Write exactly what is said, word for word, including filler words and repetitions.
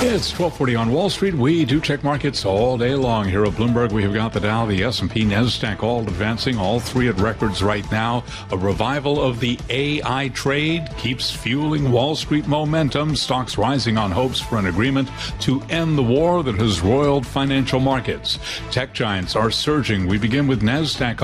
It's twelve forty on Wall Street. We do check markets all day long. Here at Bloomberg, we have got the Dow, the S and P, NASDAQ all advancing, all three at records right now. A revival of the A I trade keeps fueling Wall Street momentum. Stocks rising on hopes for an agreement to end the war that has roiled financial markets. Tech giants are surging. We begin with NASDAQ